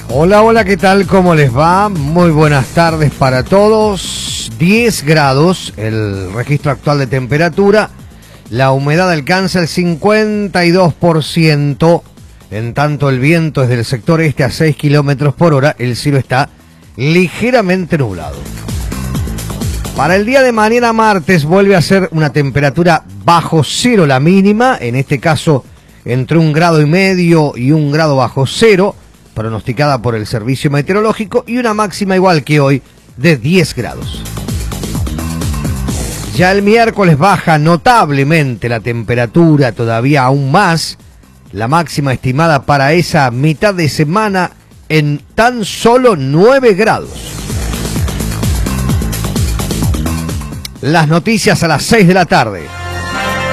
Hola, hola, ¿qué tal? ¿Cómo les va? Muy buenas tardes para todos. 10 grados, el registro actual de temperatura. La humedad alcanza el 52%. En tanto, el viento es del sector este a 6 kilómetros por hora. El cielo está ligeramente nublado. Para el día de mañana, martes, vuelve a ser una temperatura bajo cero la mínima. En este caso, entre 1,5 grados y 1 grado bajo cero, pronosticada por el servicio meteorológico, y una máxima igual que hoy de 10 grados. Ya el miércoles baja notablemente la temperatura, todavía aún más. La máxima estimada para esa mitad de semana en tan solo 9 grados. Las noticias a las 6 de la tarde.